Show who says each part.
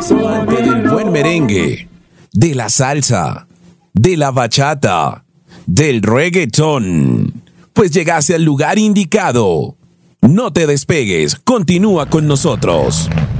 Speaker 1: Amante del buen merengue, de la salsa, de la bachata, del reggaetón. Pues llegaste al lugar indicado. No te despegues, continúa con nosotros.